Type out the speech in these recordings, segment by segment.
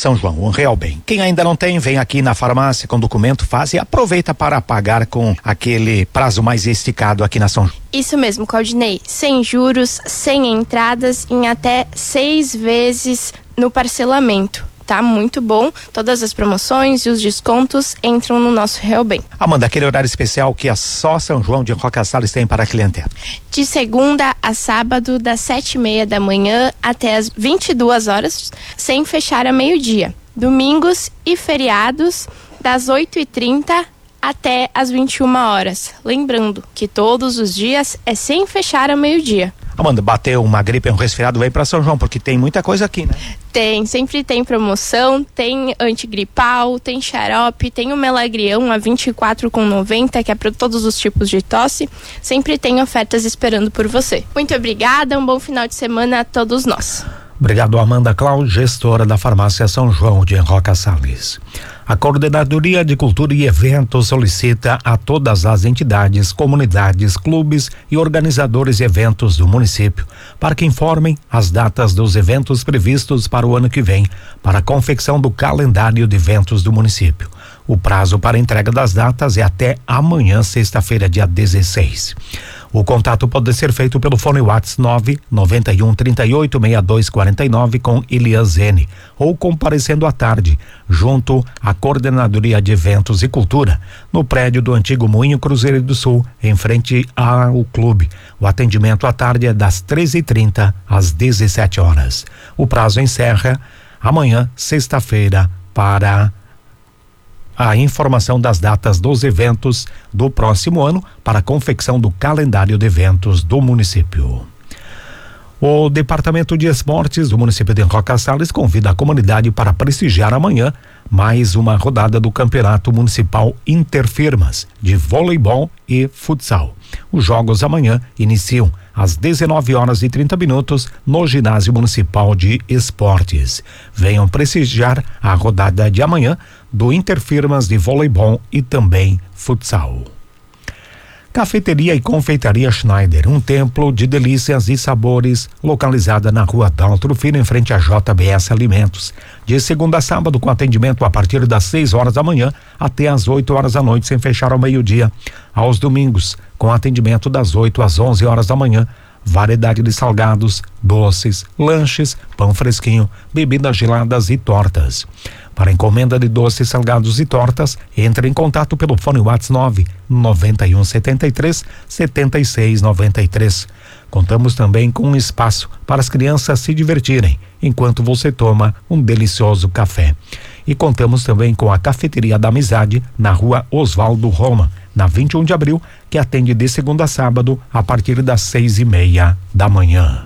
São João, um real bem. Quem ainda não tem, vem aqui na farmácia com documento, faz e aproveita para pagar com aquele prazo mais esticado aqui na São João. Isso mesmo, Claudinei, sem juros, sem entradas, em até 6 vezes no parcelamento. Tá muito bom, todas as promoções e os descontos entram no nosso Real Bem. Amanda, aquele horário especial que é só São João de Roca Salles tem para a clientela. De segunda a sábado, das 7:30 da manhã até as 22 horas, sem fechar a meio-dia. Domingos e feriados, das 8:30 até as 21 horas. Lembrando que todos os dias é sem fechar a meio-dia. Amanda, bateu uma gripe, um resfriado, vem para São João, porque tem muita coisa aqui, né? Tem, sempre tem promoção, tem antigripal, tem xarope, tem o Melagrião a R$24,90, que é para todos os tipos de tosse. Sempre tem ofertas esperando por você. Muito obrigada, um bom final de semana a todos nós. Obrigado, Amanda Clau, gestora da farmácia São João de Roca Salles. A Coordenadoria de Cultura e Eventos solicita a todas as entidades, comunidades, clubes e organizadores de eventos do município para que informem as datas dos eventos previstos para o ano que vem para a confecção do calendário de eventos do município. O prazo para entrega das datas é até amanhã, sexta-feira, dia 16. O contato pode ser feito pelo fone WhatsApp 991386249 com Eliazene ou comparecendo à tarde junto à Coordenadoria de Eventos e Cultura no prédio do antigo Moinho Cruzeiro do Sul, em frente ao clube. O atendimento à tarde é das 13h30 às 17 horas. O prazo encerra amanhã, sexta-feira, para a informação das datas dos eventos do próximo ano para a confecção do calendário de eventos do município. O Departamento de Esportes do município de Roca Salles convida a comunidade para prestigiar amanhã mais uma rodada do Campeonato Municipal Interfirmas de voleibol e futsal. Os jogos amanhã iniciam às 19h30 no Ginásio Municipal de Esportes. Venham prestigiar a rodada de amanhã do Interfirmas de voleibol e também futsal. Cafeteria e Confeitaria Schneider, um templo de delícias e sabores, localizada na Rua Daltro Filho, em frente a JBS Alimentos. De segunda a sábado, com atendimento a partir das 6 horas da manhã até as 8 horas da noite, sem fechar ao meio-dia. Aos domingos, com atendimento das 8 às 11 horas da manhã. Variedade de salgados, doces, lanches, pão fresquinho, bebidas geladas e tortas. Para encomenda de doces, salgados e tortas, entre em contato pelo fone WhatsApp 9173-7693. Contamos também com um espaço para as crianças se divertirem enquanto você toma um delicioso café. E contamos também com a Cafeteria da Amizade na Rua Oswaldo Roma, na 21 de abril, que atende de segunda a sábado a partir das 6:30 da manhã.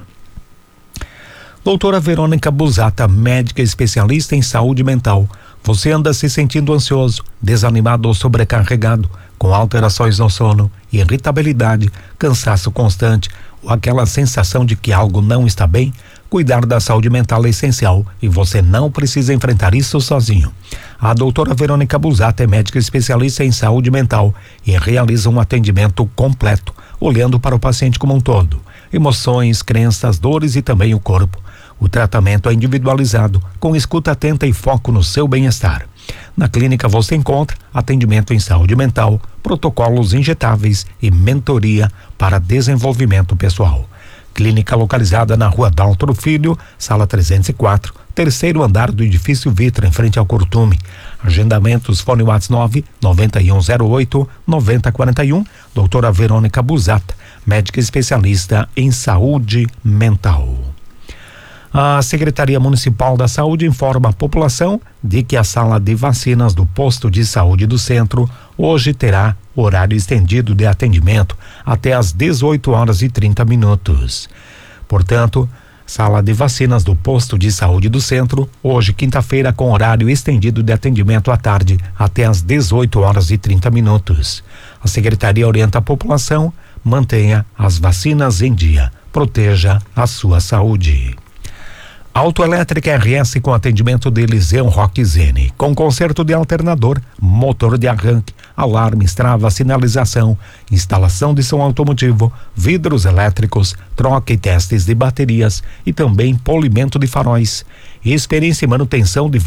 Doutora Verônica Busata, médica especialista em saúde mental. Você anda se sentindo ansioso, desanimado ou sobrecarregado, com alterações no sono, irritabilidade, cansaço constante ou aquela sensação de que algo não está bem? Cuidar da saúde mental é essencial e você não precisa enfrentar isso sozinho. A doutora Verônica Busata é médica especialista em saúde mental e realiza um atendimento completo, olhando para o paciente como um todo. Emoções, crenças, dores e também o corpo. O tratamento é individualizado, com escuta atenta e foco no seu bem-estar. Na clínica você encontra atendimento em saúde mental, protocolos injetáveis e mentoria para desenvolvimento pessoal. Clínica localizada na Rua Daltro Filho, sala 304, terceiro andar do edifício Vitra, em frente ao Curtume. Agendamentos, fone WhatsApp 9108-9041. Doutora Verônica Busata, médica especialista em saúde mental. A Secretaria Municipal da Saúde informa a população de que a sala de vacinas do posto de saúde do centro hoje terá horário estendido de atendimento até às 18h30. Portanto, sala de vacinas do posto de saúde do centro, hoje quinta-feira, com horário estendido de atendimento à tarde até às 18h30. A Secretaria orienta a população: mantenha as vacinas em dia, proteja a sua saúde. Autoelétrica RS com atendimento de Eliseu Roquezene, com conserto de alternador, motor de arranque, alarmes, trava, sinalização, instalação de som automotivo, vidros elétricos, troca e testes de baterias e também polimento de faróis. Experiência e manutenção de